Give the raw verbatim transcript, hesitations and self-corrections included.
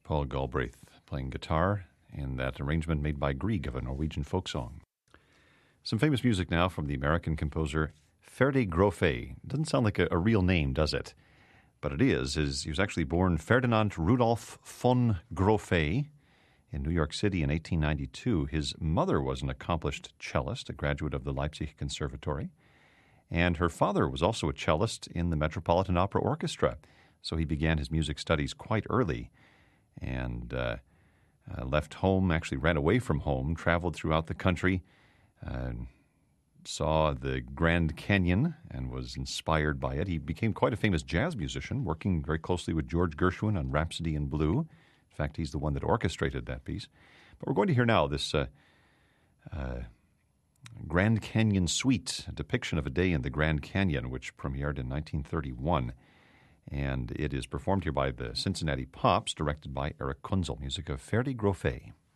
Paul Galbraith playing guitar in that arrangement made by Grieg of a Norwegian folk song. Some famous music now from the American composer Ferdi Grofé. Doesn't sound like a, a real name, does it? But it is. is. He was actually born Ferdinand Rudolf von Grofé in New York City in eighteen ninety-two. His mother was an accomplished cellist, a graduate of the Leipzig Conservatory. And her father was also a cellist in the Metropolitan Opera Orchestra. So he began his music studies quite early and uh, uh, left home, actually ran away from home, traveled throughout the country, uh, saw the Grand Canyon and was inspired by it. He became quite a famous jazz musician, working very closely with George Gershwin on Rhapsody in Blue. In fact, he's the one that orchestrated that piece. But we're going to hear now this uh, uh, Grand Canyon Suite, a depiction of a day in the Grand Canyon, which premiered in nineteen thirty-one. And it is performed here by the Cincinnati Pops, directed by Eric Kunzel, music of Ferdi Grofé.